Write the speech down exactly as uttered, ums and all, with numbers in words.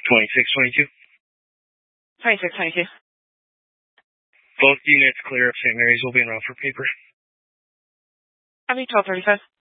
twenty-six twenty-two. twenty-six twenty-two. Both units clear of Saint Mary's will be en route for paper. Copy, twelve thirty-five.